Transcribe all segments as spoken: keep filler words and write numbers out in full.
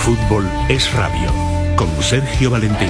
Fútbol es radio, con Sergio Valentín.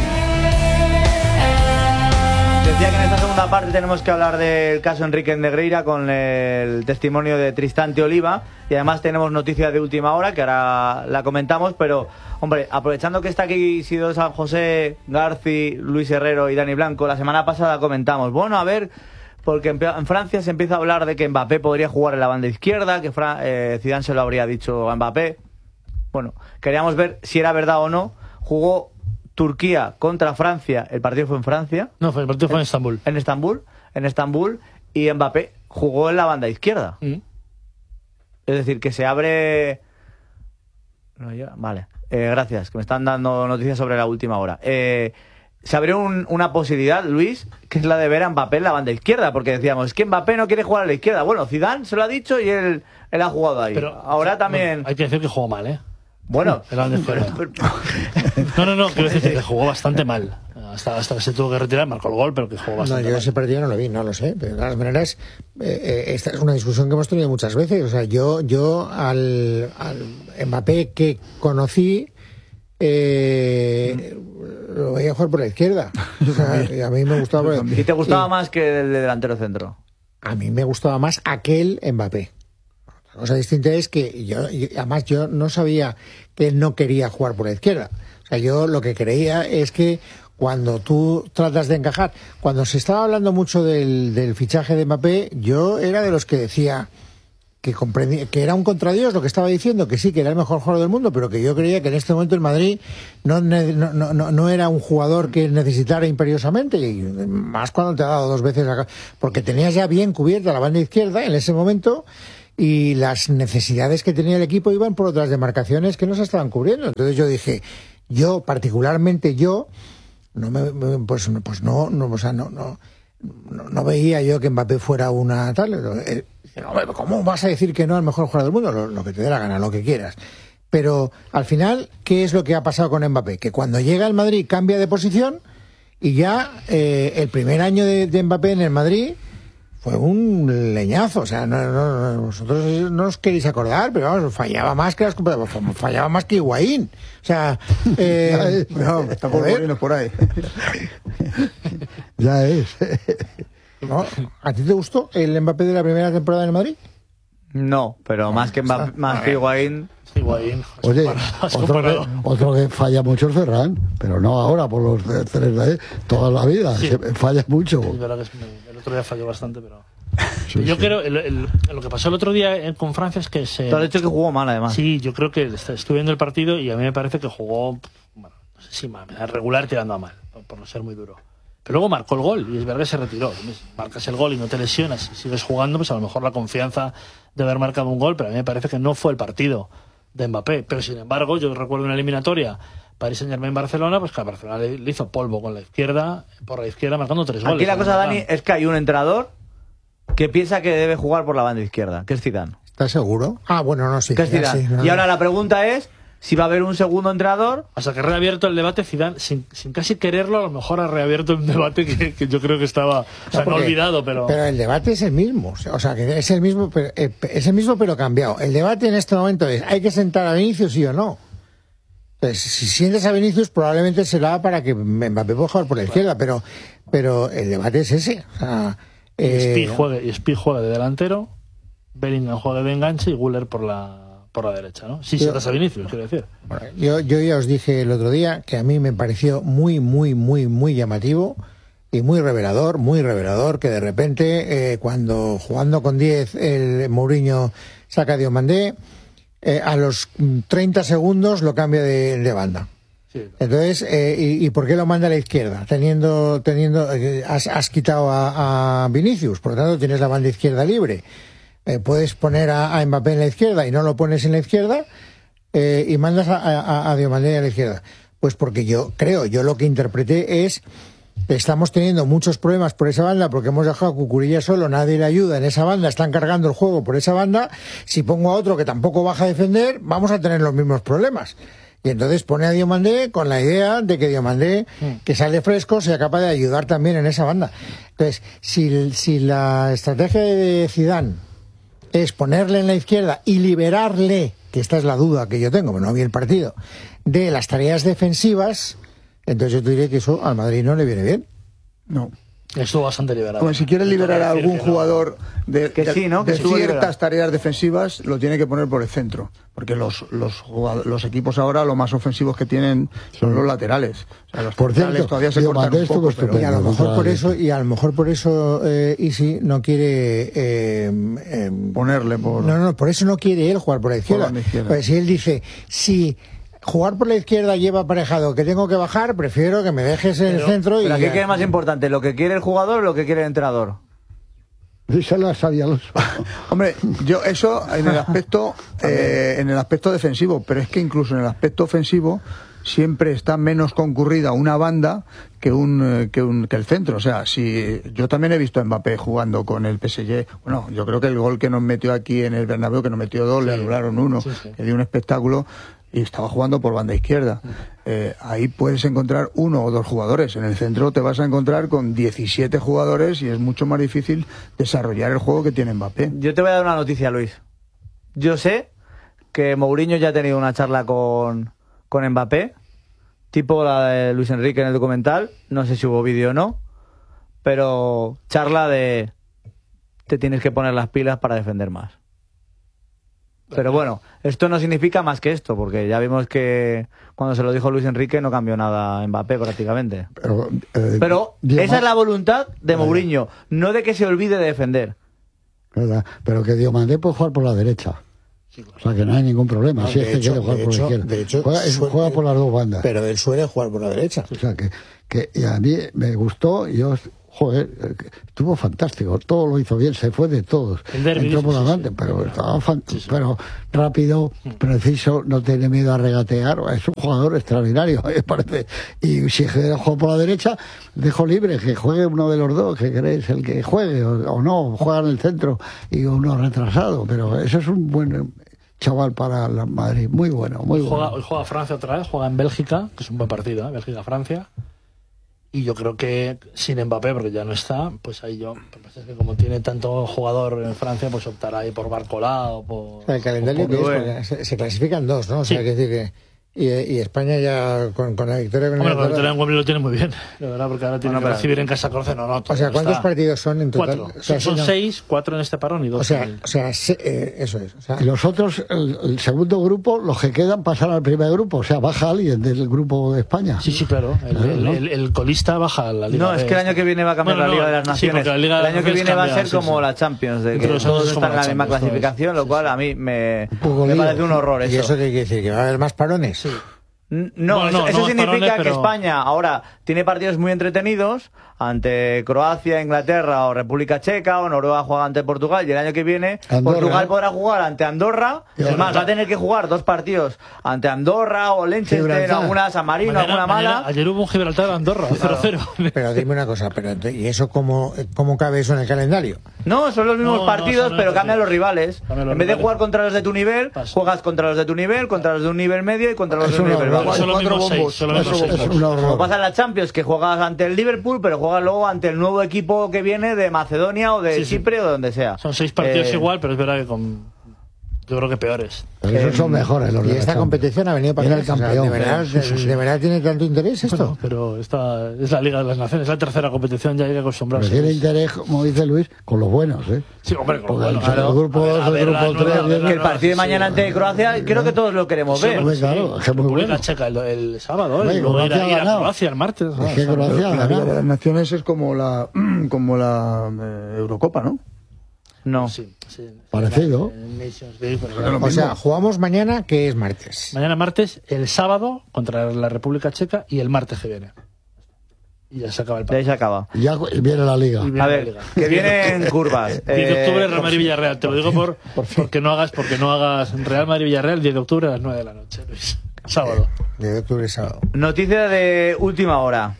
Decía que en esta segunda parte tenemos que hablar del caso Enrique Negreira con el testimonio de Tristán Oliva, y además tenemos noticias de última hora que ahora la comentamos, pero hombre, aprovechando que está aquí Isidro San José, Garci, Luis Herrero y Dani Blanco, la semana pasada comentamos, bueno, a ver, porque en, en Francia se empieza a hablar de que Mbappé podría jugar en la banda izquierda, que Fra, eh, Zidane se lo habría dicho a Mbappé. Bueno, queríamos ver si era verdad o no. Jugó Turquía contra Francia, el partido fue en Francia. No, el partido fue en Estambul. En Estambul, en Estambul, y Mbappé jugó en la banda izquierda. Mm. Es decir, que se abre... No llega, vale. Eh, gracias, que me están dando noticias sobre la última hora. Eh, se abrió un, una posibilidad, Luis, que es la de ver a Mbappé en la banda izquierda, porque decíamos, es que Mbappé no quiere jugar a la izquierda. Bueno, Zidane se lo ha dicho y él, él ha jugado ahí. Pero ahora también... Bueno, hay que decir que jugó mal, ¿eh? Bueno, pero, no, no, no, quiero decir que jugó bastante mal. Hasta, hasta que se tuvo que retirar, marcó el gol, pero que jugó bastante mal. No, yo mal. ese partido no lo vi, no lo sé. Pero de todas maneras, eh, eh, esta es una discusión que hemos tenido muchas veces. O sea, yo, yo al, al Mbappé que conocí, eh, mm. lo veía jugar por la izquierda. O sea, a mí me gustaba. Por... ¿Y te gustaba y... más que el de delantero centro? A mí me gustaba más aquel Mbappé. La cosa distinta es que yo, además yo no sabía que él no quería jugar por la izquierda. O sea, yo lo que creía es que cuando tú tratas de encajar, cuando se estaba hablando mucho del, del fichaje de Mbappé, yo era de los que decía que comprendía, que era un contradios lo que estaba diciendo, que sí, que era el mejor jugador del mundo, pero que yo creía que en este momento el Madrid no, no, no, no era un jugador que necesitara imperiosamente, y más cuando te ha dado dos veces, acá, porque tenías ya bien cubierta la banda izquierda en ese momento, y las necesidades que tenía el equipo iban por otras demarcaciones que no se estaban cubriendo. Entonces yo dije, yo particularmente yo no me, pues, pues no, no, o sea, no, no, no, no veía yo que Mbappé fuera una tal. ¿Cómo vas a decir que no al mejor jugador del mundo? Lo, lo que te dé la gana, lo que quieras. Pero al final, ¿qué es lo que ha pasado con Mbappé? Que cuando llega al Madrid cambia de posición y ya eh, el primer año de, de Mbappé en el Madrid fue un leñazo. O sea, no, no, vosotros no os queréis acordar, pero vamos, fallaba más que las, fallaba más que Higuaín. O sea, eh, no, estamos poniendo por ahí. Ya es. ¿No? ¿A ti te gustó el Mbappé de la primera temporada en el Madrid? No, pero más que Mbappé, más que Higuaín. Higuaín. Oye, otro que, otro que falla mucho es Ferran, pero no ahora por los tres de toda la vida, sí. Se falla mucho. Es verdad que es, el otro día falló bastante, pero sí, yo sí. creo el, el, lo que pasó el otro día con Francia es que se... Tú has dicho que jugó mal, además. Sí, yo creo que estuve viendo el partido y a mí me parece que jugó, bueno, no sé si mal, regular tirando a mal, por no ser muy duro. Pero luego marcó el gol y es verdad que se retiró. Marcas el gol y no te lesionas y sigues jugando, pues a lo mejor la confianza de haber marcado un gol, pero a mí me parece que no fue el partido de Mbappé. Pero sin embargo, yo recuerdo una eliminatoria Paris Saint-Germain-Barcelona, pues que a Barcelona le, le hizo polvo con la izquierda, por la izquierda marcando tres goles. Aquí la cosa, Dani, es que hay un entrenador que piensa que debe jugar por la banda izquierda, que es Zidane. ¿Estás seguro? Ah, bueno, no, sí. Que es Zidane. Sí, no, y ahora la pregunta es si va a haber un segundo entrenador. O sea, que ha reabierto el debate Zidane, sin, sin casi quererlo, a lo mejor ha reabierto un debate que, que yo creo que estaba, o sea, no, porque, no olvidado, pero... Pero el debate es el mismo, o sea, que es el mismo, pero, es el mismo pero cambiado. El debate en este momento es, ¿hay que sentar a Vinicius sí o no? Pues si sientes a Vinicius probablemente será para que Mbappé pueda jugar por la izquierda, pero, pero el debate es ese. O sea, eh... y Spi juega de delantero, Bellingham juega de enganche y Güler por la... por la derecha, ¿no? Sí, sientas a Vinicius, quiero decir. Yo, yo ya os dije el otro día que a mí me pareció muy, muy, muy, muy llamativo y muy revelador, muy revelador, que de repente, eh, cuando jugando con diez, el Mourinho saca a Diomandé, eh, a los treinta segundos lo cambia de, de banda. Sí. Entonces, eh, y, ¿y por qué lo manda a la izquierda? Teniendo, teniendo, eh, has, has quitado a, a Vinicius, por lo tanto tienes la banda izquierda libre. Eh, puedes poner a, a Mbappé en la izquierda y no lo pones en la izquierda eh, y mandas a, a, a Diomandé a la izquierda. Pues porque yo creo, yo lo que interpreté es que estamos teniendo muchos problemas por esa banda porque hemos dejado a Cucurella solo, nadie le ayuda en esa banda, están cargando el juego por esa banda. Si pongo a otro que tampoco baja a defender, vamos a tener los mismos problemas. Y entonces pone a Diomandé con la idea de que Diomandé, que sale fresco, sea capaz de ayudar también en esa banda. Entonces, si, si la estrategia de Zidane es ponerle en la izquierda y liberarle que esta es la duda que yo tengo, pero no vi el partido, de las tareas defensivas, entonces yo te diré que eso al Madrid no le viene bien. No. Estuvo bastante liberado. Como si quiere liberar a algún jugador de, Que de, sí, ¿no? Que de estuvo ciertas liberado. tareas defensivas, lo tiene que poner por el centro. Porque los, los, jugadores, los equipos ahora, lo más ofensivos que tienen son los laterales. O sea, los Por centrales cierto, todavía se Diego cortan Maté un poco, estuvo pero... Y a lo Pero mejor por contra- eso, y a lo mejor por eso eh, Isi no quiere eh, eh, Ponerle por... no, no, por eso no quiere él jugar por la izquierda. banda izquierda. Pues si él dice, si jugar por la izquierda lleva aparejado que tengo que bajar, prefiero que me dejes en el centro y Pero aquí ya. qué es más importante, lo que quiere el jugador o lo que quiere el entrenador. Díselo a Xabi Alonso. Hombre, yo eso en el aspecto eh, en el aspecto defensivo, pero es que incluso en el aspecto ofensivo siempre está menos concurrida una banda que un eh, que un que el centro. O sea, si yo también he visto a Mbappé jugando con el P S G, bueno, yo creo que el gol que nos metió aquí en el Bernabéu, que nos metió dos, le anularon uno, Sí, sí. que dio un espectáculo. Y estaba jugando por banda izquierda. Eh, ahí puedes encontrar uno o dos jugadores. En el centro te vas a encontrar con diecisiete jugadores y es mucho más difícil desarrollar el juego que tiene Mbappé. Yo te voy a dar una noticia, Luis. Yo sé que Mourinho ya ha tenido una charla con, con Mbappé, tipo la de Luis Enrique en el documental. No sé si hubo vídeo o no, pero charla de te tienes que poner las pilas para defender más. Pero bueno, esto no significa más que esto, porque ya vimos que cuando se lo dijo Luis Enrique no cambió nada Mbappé prácticamente. Pero, eh, Pero Diego esa es Ma- la voluntad de Mourinho, no de que se olvide de defender. ¿verdad? Pero que Diomandé puede jugar por la derecha. O sea, que no hay ningún problema. No, si de es que hecho- quiere jugar de por la hecho- izquierda. de hecho, juega, es- suele- juega por las dos bandas. Pero él suele jugar por la derecha. O sea, que, que y a mí me gustó, yo, joder, eh, que estuvo fantástico, todo lo hizo bien, se fue de todos. El derbi, Entró por sí, sí, delante, sí. pero estaba fan- Sí, sí. pero rápido, preciso, no tiene miedo a regatear, es un jugador extraordinario, me parece. Y si juega por la derecha, dejo libre, que juegue uno de los dos, que queréis, el que juegue, o, o no, juega en el centro y uno retrasado, pero ese es un buen chaval para la Madrid, muy bueno, muy Hoy juega, bueno. hoy juega Francia otra vez, juega en Bélgica, que es un buen partido, ¿eh? Bélgica-Francia. Y yo creo que sin Mbappé, porque ya no está, pues ahí yo, lo que pasa es que como tiene tanto jugador en Francia, pues optará ahí por Barcolá o por... El calendario o que por- es, porque se, se clasifican dos, ¿no? O sea, Sí. que decir que y, y España ya con, con la victoria con Hombre, el con el Andorra- en Wembley lo tiene muy bien, la verdad, porque ahora tiene Bueno, que pero- recibir en casa catorce, no, no. O sea, ¿cuántos está. partidos son en total? Cuatro. O sea, son no- seis, cuatro en este parón y dos O sea, en el- o sea se- eh, eso es. O sea, Y los otros, el, el segundo grupo, los que quedan pasan al primer grupo, o sea, baja alguien del grupo de España. Sí, sí, claro. El, Claro, el- ¿no? el- el colista baja a la Liga No, B. es que el año que viene va a cambiar Bueno, la Liga no, de las sí, Naciones. porque la Liga de el las año que Naciones viene va a cambia, ser sí, como sí. la Champions, de que Dentro de dos años todos es como están en la la misma Champions, todo clasificación, es- lo sí, cual sí. a mí me, poco me lío. parece un horror ¿y eso. eso qué quiere decir? ¿Que va a haber más parones? Sí. N- No, Bueno, eso, no, eso no significa parones, que pero- España ahora tiene partidos muy entretenidos ante Croacia, Inglaterra o República Checa, o Noruega juega ante Portugal, y el año que viene Andorra. Portugal podrá jugar ante Andorra. Y Es más, Andorra. va a tener que jugar dos partidos ante Andorra o Liechtenstein, Gibraltar. alguna San Marino, Mañana- alguna mañana- mala. ayer hubo un Gibraltar-Andorra, cero cero. Pero dime una cosa, pero ent- ¿y eso cómo, cómo cabe eso en el calendario? No, son los mismos No, no, partidos, son los pero mismos cambian los partidos. rivales. Cambian los En vez de rivales. jugar contra los de tu nivel, Paso. juegas contra los de tu nivel, contra los de un nivel medio y contra los Es de un un nivel horror. bajo. Son los Cuatro mismos seis, bombos, son los mismos cuatro seis. Es un horror. Como pasa en la Champions, que juegas ante el Liverpool, pero juegas luego ante el nuevo equipo que viene de Macedonia o de Sí, sí. Chipre o de donde sea. Son seis partidos Eh, igual, pero es verdad que con... Yo creo que peores. Pero esos son mejores los Y de la esta Champions. competición ha venido para Era el quedarse, o sea, campeón. ¿de, verdad, Sí, sí, sí. ¿De verdad tiene tanto interés esto? Bueno, pero esta es la Liga de las Naciones, es la tercera competición, ya hay que Pero acostumbrarse. tiene interés, como dice Luis, con los buenos, ¿eh? Sí, hombre, con Porque bueno, el, claro. grupo A ver, dos, a el ver, la grupo nueva- tres, a ver, Que el no, partido de sí, mañana sí. ante Croacia, creo que todos lo queremos Sí, ver. hombre, claro, es que es muy República bueno. Checa el, el sábado, Hombre, y luego ir Croacia a, ha ir a ganado. Croacia el martes. Es ¿no? que Croacia ha La Liga de ganado. las Naciones es como la como la eh, Eurocopa, ¿no? No. Sí, sí. Parecido. En Nations League, pero Pero claro. O sea, jugamos mañana, que es martes. Mañana martes, el sábado contra la República Checa y el martes que viene. Y ya se acaba el De ahí partido. se acaba. Y ya viene la liga. Y viene A la ver, Liga. que vienen curvas. diez de octubre Eh, Real Madrid Villarreal, te lo digo por, porque no hagas porque no hagas Real Madrid Villarreal diez de octubre a las nueve de la noche, Luis. Sábado. De octubre y sábado. Noticia de última hora.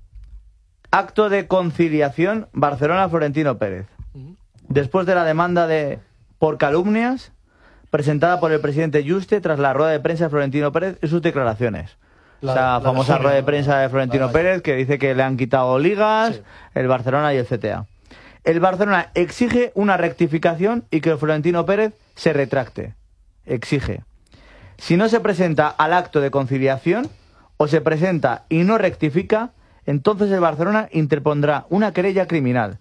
Acto de conciliación Barcelona-Florentino Pérez. Después de la demanda de por calumnias presentada por el presidente Juste tras la rueda de prensa de Florentino Pérez y sus declaraciones. La- Esa la de famosa junio, rueda de ¿no? prensa de Florentino La de- Pérez que dice que le han quitado ligas, Sí. el Barcelona y el C T A. El Barcelona exige una rectificación y que el Florentino Pérez se retracte. Exige. Si no se presenta al acto de conciliación o se presenta y no rectifica, entonces el Barcelona interpondrá una querella criminal.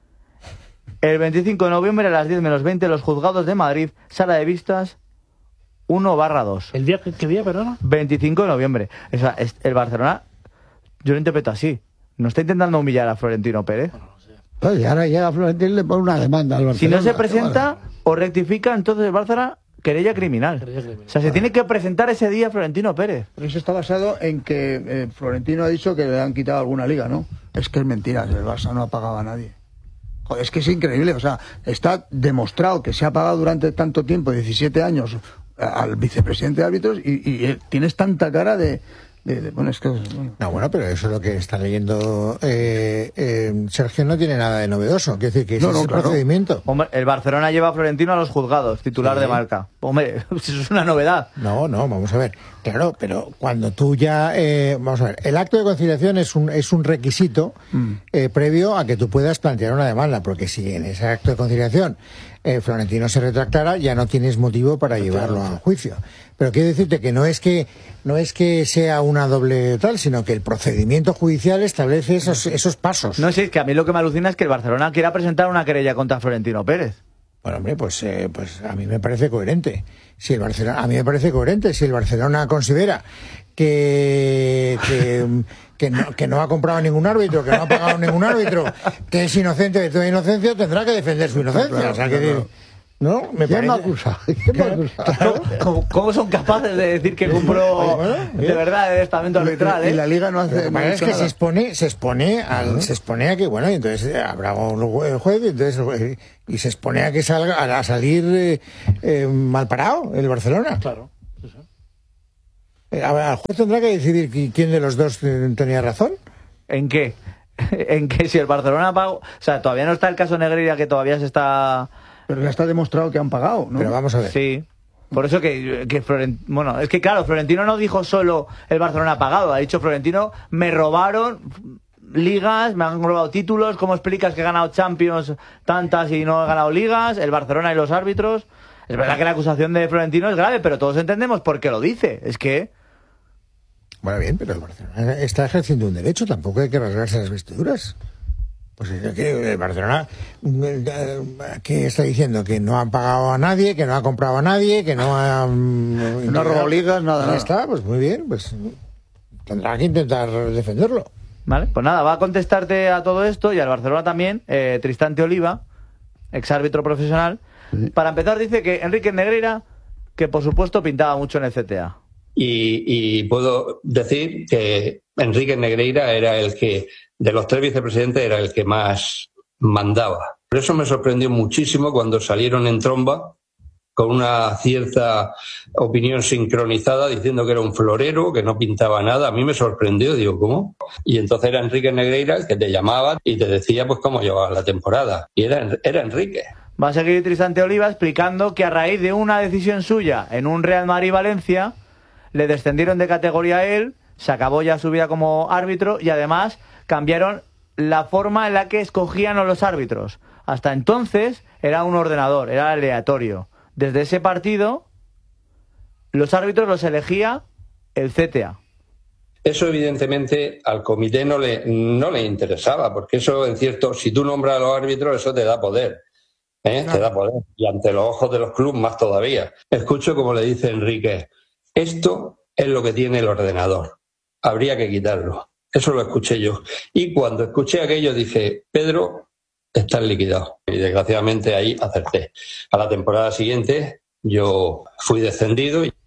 El veinticinco de noviembre a las diez menos veinte, los juzgados de Madrid, sala de vistas uno barra dos. ¿El día qué día, perdona? veinticinco de noviembre. O sea, el Barcelona, yo lo interpreto así. No está intentando humillar a Florentino Pérez. Pues y ahora llega Florentino y le pone una demanda al Barcelona. Si no se presenta o rectifica, entonces el Barcelona querella criminal. Querella criminal. O sea, se tiene que presentar ese día Florentino Pérez. Pero eso está basado en que eh, Florentino ha dicho que le han quitado alguna liga, ¿no? Es que es mentira, el Barça no ha pagado a nadie. Joder, es que es increíble, o sea, está demostrado que se ha pagado durante tanto tiempo, diecisiete años, al vicepresidente de árbitros y, y, y tienes tanta cara de... De, de, bueno, es que, bueno. No, bueno, pero eso es lo que está leyendo eh, eh, Sergio, no tiene nada de novedoso. Quiere decir que ese No, no, es el claro. procedimiento. Hombre, el Barcelona lleva a Florentino a los juzgados, titular Sí. de Marca. Hombre, eso es una novedad. No, no, vamos a ver. Claro, pero cuando tú ya... Eh, vamos a ver, el acto de conciliación es un, es un requisito Mm. eh, previo a que tú puedas plantear una demanda, porque si en ese acto de conciliación eh, Florentino se retractara, ya no tienes motivo para llevarlo a juicio. Pero quiero decirte que no es que no es que sea una doble tal, sino que el procedimiento judicial establece esos, esos pasos. No sé, es que a mí lo que me alucina es que el Barcelona quiera presentar una querella contra Florentino Pérez. Bueno, hombre, pues, eh, pues a mí me parece coherente. Si el Barcelona, a mí me parece coherente. Si el Barcelona considera que, que, que, no, que no ha comprado ningún árbitro, que no ha pagado ningún árbitro, que es inocente de toda inocencia, tendrá que defender su inocencia. Claro, o sea, que, claro. ¿no? Me ¿Quién parece... me acusa? ¿Quién me acusa? ¿Cómo, cómo- cómo son capaces de decir que compró de verdad el estamento arbitral? Y ¿eh? la liga no hace Lo que no ha pasa es hecho que nada. se expone, se expone al, se expone a que, bueno, y entonces eh, habrá un jue- juez y entonces eh, y se expone a que salga a, a salir eh, eh, mal parado el Barcelona. Claro. Sí, sí. Eh, a ver, el juez tendrá que decidir qui- quién de los dos eh, tenía razón. ¿En qué? En que si el Barcelona pagó... O sea, todavía no está el caso Negreira, que todavía se está... Pero ya está demostrado que han pagado, ¿no? Pero vamos a ver. Sí. Por eso que, que Florent... Bueno, es que claro, Florentino no dijo solo el Barcelona ha pagado. Ha dicho Florentino, me robaron ligas, me han robado títulos. ¿Cómo explicas que he ganado Champions tantas y no he ganado ligas? El Barcelona y los árbitros. Es verdad que la acusación de Florentino es grave, pero todos entendemos por qué lo dice. Es que... Bueno, bien, pero el Barcelona está ejerciendo un derecho, tampoco hay que rasgarse las vestiduras. Pues es que el Barcelona, ¿qué está diciendo? Que no han pagado a nadie, que no ha comprado a nadie, que no ha... No ha robado ligas, nada, Ya nada. está, pues muy bien, pues tendrá que intentar defenderlo. Vale, pues nada, va a contestarte a todo esto y al Barcelona también, eh, Tristante Oliva, exárbitro profesional. Sí. Para empezar dice que Enrique Negreira, que por supuesto pintaba mucho en el C T A. Y, y puedo decir que Enrique Negreira era el que, de los tres vicepresidentes, era el que más mandaba. Por eso me sorprendió muchísimo cuando salieron en tromba con una cierta opinión sincronizada diciendo que era un florero, que no pintaba nada. A mí me sorprendió, digo, ¿cómo? Y entonces era Enrique Negreira el que te llamaba y te decía pues cómo llevaba la temporada. Y era, era Enrique. Va a seguir Tristante Oliva explicando que a raíz de una decisión suya en un Real Madrid-Valencia, le descendieron de categoría a él, se acabó ya su vida como árbitro y además cambiaron la forma en la que escogían a los árbitros. Hasta entonces era un ordenador, era aleatorio. Desde ese partido, los árbitros los elegía el C T A. Eso evidentemente al comité no le, no le interesaba, porque eso en cierto, si tú nombras a los árbitros, eso te da poder. ¿eh? Te da poder. Y ante los ojos de los clubes más todavía. Escucho como le dice Enrique, esto es lo que tiene el ordenador. Habría que quitarlo. Eso lo escuché yo. Y cuando escuché aquello dije, Pedro, estás liquidado. Y desgraciadamente ahí acerté. A la temporada siguiente yo fui descendido. Y...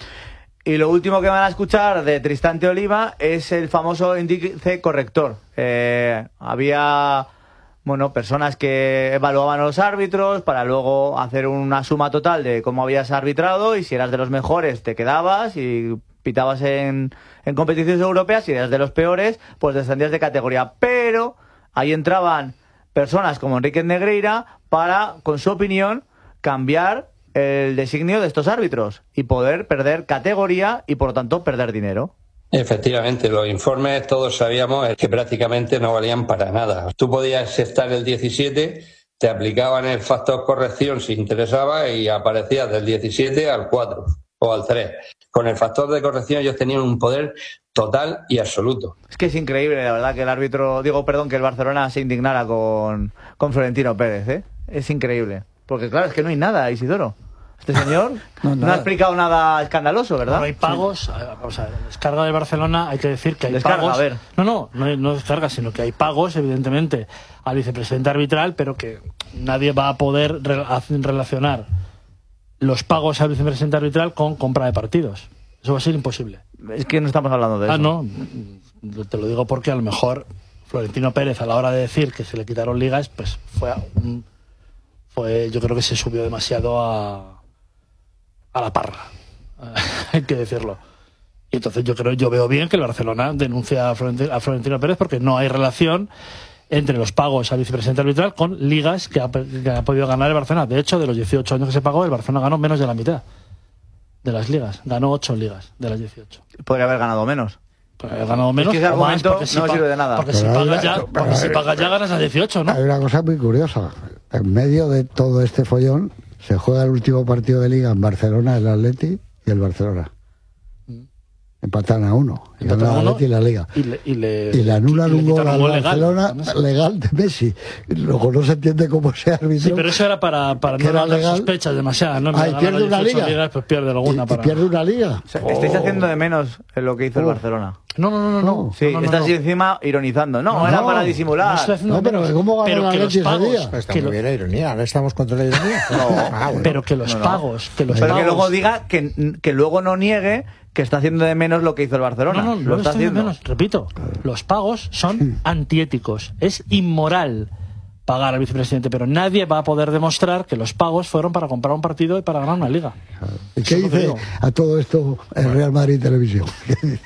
y lo último que van a escuchar de Tristante Oliva es el famoso índice corrector. Eh, había... Bueno, personas que evaluaban a los árbitros para luego hacer una suma total de cómo habías arbitrado y si eras de los mejores te quedabas y pitabas en, en competiciones europeas, si eras de los peores pues descendías de categoría. Pero ahí entraban personas como Enrique Negreira para, con su opinión, cambiar el designio de estos árbitros y poder perder categoría y por lo tanto perder dinero. Efectivamente, los informes todos sabíamos que prácticamente no valían para nada. Tú podías estar el diecisiete, te aplicaban el factor corrección si interesaba y aparecías del diecisiete al cuatro o o al tres. Con el factor de corrección ellos tenían un poder total y absoluto. Es que es increíble, la verdad, que el árbitro, digo, perdón, que el Barcelona se indignara con, con Florentino Pérez, ¿eh? Es increíble. Porque claro, es que no hay nada, Isidoro. Este señor no, no ha explicado nada escandaloso, ¿verdad? No hay pagos, sí. O sea, descarga del Barcelona, hay que decir que hay descarga, pagos. A ver. No, no, no, no descarga, sino que hay pagos, evidentemente, al vicepresidente arbitral, pero que nadie va a poder re relacionar los pagos al vicepresidente arbitral con compra de partidos. Eso va a ser imposible. Es que no estamos hablando de eso. Ah, no, te lo digo porque a lo mejor Florentino Pérez, a la hora de decir que se le quitaron ligas, pues fue, un, fue yo creo que se subió demasiado a a la parra, hay que decirlo. Y entonces yo creo, yo veo bien que el Barcelona denuncia a Florentino, a Florentino Pérez porque no hay relación entre los pagos al vicepresidente arbitral con ligas que ha, que ha podido ganar el Barcelona. De hecho, de los dieciocho años que se pagó, el Barcelona ganó menos de la mitad de las ligas. Ganó ocho ligas de las dieciocho. Podría haber ganado menos. Podría haber ganado menos. Es que ese argumento más, si no sirve de nada. Porque si pagas ya, porque si pagas ya ganas a dieciocho, ¿no? Hay una cosa muy curiosa. En medio de todo este follón se juega el último partido de Liga en Barcelona, el Atleti y el Barcelona. Empatan a uno. Y gana el Atleti y la Liga. Y le, y le, y le anulan y le un gol al Barcelona legal, legal de Messi. Luego no se entiende cómo se árbitro. Sí, pero eso era para, para no dar sospechas demasiadas. ¿No? Ah, y pierde una Liga. Ligas, pues pierde alguna. Y, para... y pierde una Liga. O sea, oh. Estáis haciendo de menos lo que hizo oh. el Barcelona. No, no, no, no. no. Sí, no, no, estás no. encima ironizando. No, no era no, para disimular. No, no pero ¿cómo ganó el Atleti ese día? Está que muy lo... bien la ironía. Ahora estamos contra la ironía. No, ah, bueno. Pero que los no, no. pagos... Que los pero pagos... que luego diga que, que luego no niegue que está haciendo de menos lo que hizo el Barcelona. No, no, lo no está haciendo. De menos. Repito, los pagos son antiéticos. Es inmoral pagar al vicepresidente, pero nadie va a poder demostrar que los pagos fueron para comprar un partido y para ganar una liga. ¿Y qué dice a todo esto el Real Madrid Televisión?